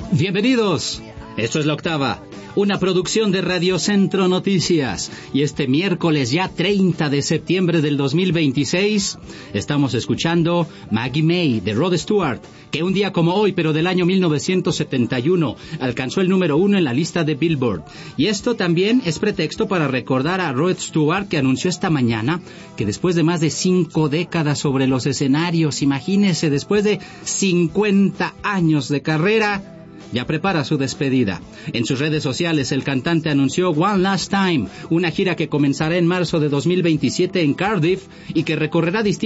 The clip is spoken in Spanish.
Bienvenidos. Esto es La Octava, una producción de Radio Centro Noticias. Y este miércoles ya 30 de septiembre del 2026 estamos escuchando Maggie May de Rod Stewart, que un día como hoy, pero del año 1971, alcanzó el número 1 en la lista de Billboard. Y esto también es pretexto para recordar a Rod Stewart, que anunció esta mañana que después de más de 5 décadas sobre los escenarios, imagínese, después de 50 años de carrera, ya prepara su despedida. En sus redes sociales, el cantante anunció One Last Time, una gira que comenzará en marzo de 2027 en Cardiff y que recorrerá distintos